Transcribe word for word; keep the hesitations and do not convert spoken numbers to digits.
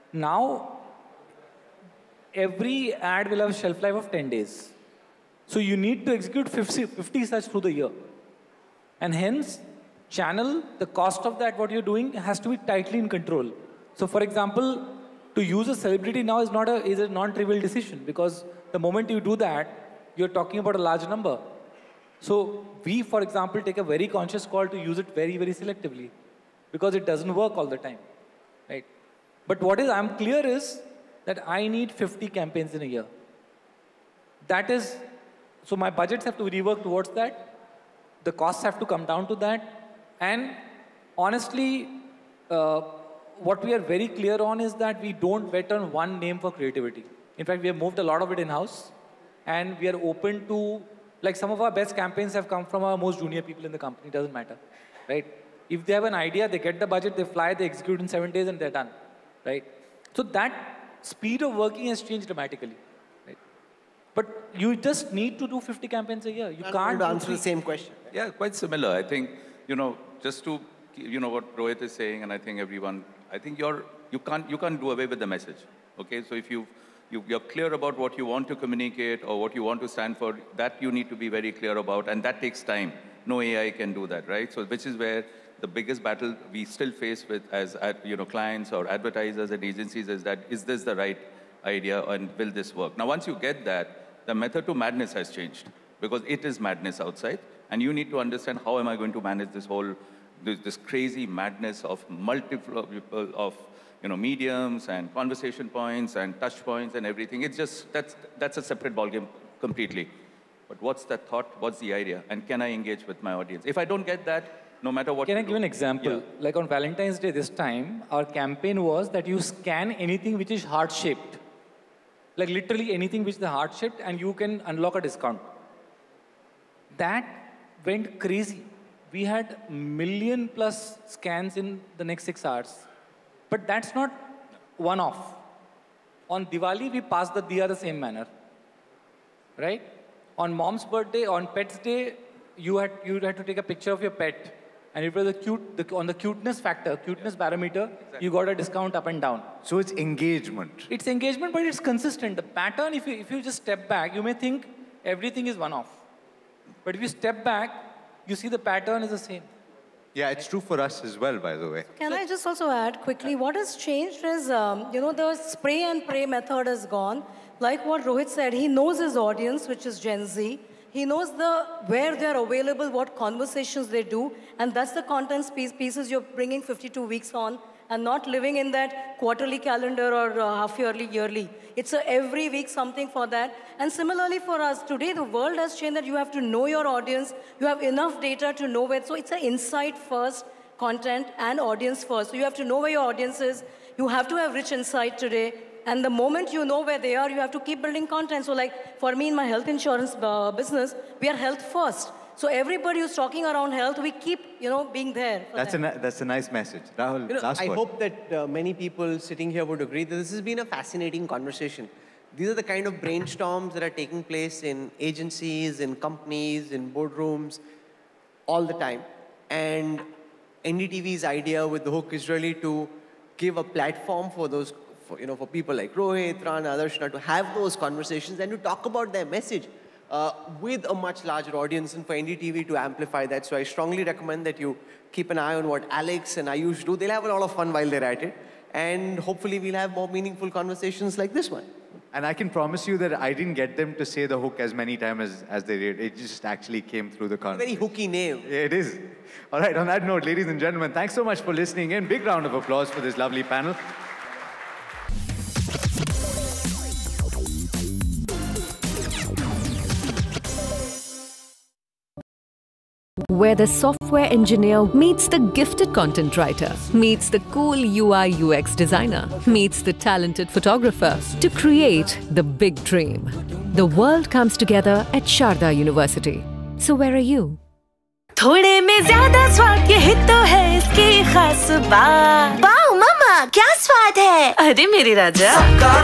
Now, every ad will have a shelf life of ten days. So you need to execute fifty, fifty such through the year. And hence, channel, the cost of that, what you're doing, has to be tightly in control. So for example, to use a celebrity now is not a, is a non-trivial decision, because the moment you do that, you're talking about a large number. So we, for example, take a very conscious call to use it very, very selectively, because it doesn't work all the time, right? But what is I'm clear is that I need fifty campaigns in a year. That is, so my budgets have to rework towards that. The costs have to come down to that. And honestly, uh, what we are very clear on is that we don't bet on one name for creativity. In fact, we have moved a lot of it in-house, and we are open to, like some of our best campaigns have come from our most junior people in the company, it doesn't matter, right? If they have an idea, they get the budget, they fly, they execute in seven days, and they're done, right? So that speed of working has changed dramatically, right? But you just need to do fifty campaigns a year. You I'm can't answer the same question. Yeah, quite similar. I think, you know, just to, you know, what Rohit is saying, and I think everyone, I think you're, you can't, you can't do away with the message, okay? So if you, you, you're clear about what you want to communicate or what you want to stand for, that you need to be very clear about, and that takes time. No A I can do that, right? So which is where the biggest battle we still face with as, you know, clients or advertisers and agencies is that, is this the right idea and will this work? Now, once you get that, the method to madness has changed, because it is madness outside, and you need to understand how am I going to manage this whole, this, this crazy madness of multiple of, you know, mediums and conversation points and touch points and everything. It's just, that's, that's a separate ballgame completely. But what's that thought? What's the idea? And can I engage with my audience? If I don't get that, no matter what. Can I do, give an example? Yeah. Like on Valentine's Day this time, our campaign was that you scan anything which is heart-shaped. Like literally anything which is heart-shaped, and you can unlock a discount. That went crazy. We had million plus scans in the next six hours. But that's not one-off. On Diwali, we passed the diya the same manner, right? On mom's birthday, on pet's day, you had, you had to take a picture of your pet. And it was a cute, the, on the cuteness factor, cuteness yeah. parameter, exactly. you got a discount up and down. So it's engagement. It's engagement, but it's consistent. The pattern, if you, if you just step back, you may think everything is one-off. But if you step back, you see the pattern is the same. Yeah, it's true for us as well, by the way. Can I just also add quickly, what has changed is, um, you know, the spray and pray method is gone. Like what Rohit said, he knows his audience, which is Gen Z. He knows the, where they're available, what conversations they do, and that's the content piece, pieces you're bringing fifty-two weeks on, and not living in that quarterly calendar or uh, half-yearly, yearly. It's a every week something for that. And similarly for us, today the world has changed that you have to know your audience, you have enough data to know where, so it's an insight-first content and audience-first. So you have to know where your audience is, you have to have rich insight today, and the moment you know where they are, you have to keep building content. So like for me in my health insurance uh, business, we are health first. So everybody who's talking around health, we keep, you know, being there. That's them. a that's a nice message. Rahul, you know, last I word. hope that uh, many people sitting here would agree that this has been a fascinating conversation. These are the kind of brainstorms that are taking place in agencies, in companies, in boardrooms, all the time. And N D T V's idea with the hook is really to give a platform for those, for, you know, for people like Rohit, Rana, Adarshana to have those conversations and to talk about their message uh, with a much larger audience, and for N D T V to amplify that. So I strongly recommend that you keep an eye on what Alex and Ayush do. They'll have a lot of fun while they're at it. And hopefully we'll have more meaningful conversations like this one. And I can promise you that I didn't get them to say the hook as many times as, as they did. It just actually came through the conversation. Very hooky name. Yeah, it is. All right, on that note, ladies and gentlemen, thanks so much for listening in. Big round of applause for this lovely panel. Where the software engineer meets the gifted content writer, meets the cool U I U X designer, meets the talented photographer to create the big dream. The world comes together at Sharda University. So where are you? थोड़े में ज़्यादा स्वाद ये तो है इसकी खास बात। वाओ मम्मा क्या स्वाद है? अरे मेरे राजा